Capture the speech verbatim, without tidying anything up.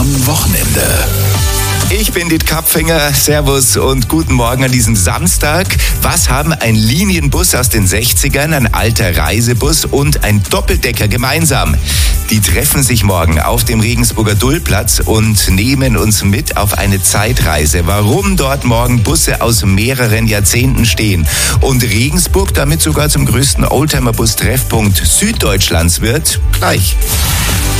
am Wochenende. Ich bin Dit Kapfinger, Servus und guten Morgen an diesem Samstag. Was haben ein Linienbus aus den sechzigern, ein alter Reisebus und ein Doppeldecker gemeinsam? Die treffen sich morgen auf dem Regensburger Dullplatz und nehmen uns mit auf eine Zeitreise. Warum dort morgen Busse aus mehreren Jahrzehnten stehen und Regensburg damit sogar zum größten Oldtimer-Bus-Treffpunkt Süddeutschlands wird, gleich.